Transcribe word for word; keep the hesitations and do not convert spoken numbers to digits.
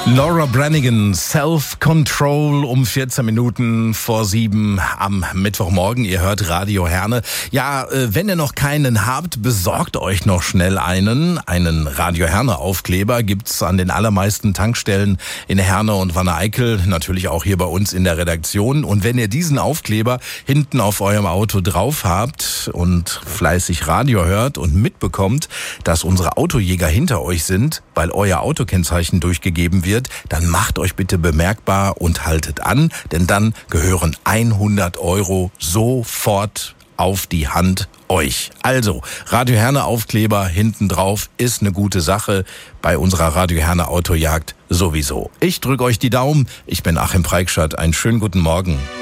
Laura Branigan, Self-Control um vierzehn Minuten vor sieben am Mittwochmorgen. Ihr hört Radio Herne. Ja, wenn ihr noch keinen habt, besorgt euch noch schnell einen. Einen Radio Herne Aufkleber gibt's an den allermeisten Tankstellen in Herne und Wanne-Eickel, natürlich auch hier bei uns in der Redaktion. Und wenn ihr diesen Aufkleber hinten auf eurem Auto drauf habt und fleißig Radio hört und mitbekommt, dass unsere Autojäger hinter euch sind, weil euer Autokennzeichen durchgegeben wird, dann macht euch bitte bemerkbar und haltet an, denn dann gehören hundert Euro sofort auf die Hand euch. Also, Radio Herne Aufkleber hinten drauf ist eine gute Sache, bei unserer Radio Herne Autojagd sowieso. Ich drücke euch die Daumen, ich bin Achim Preikschat, einen schönen guten Morgen.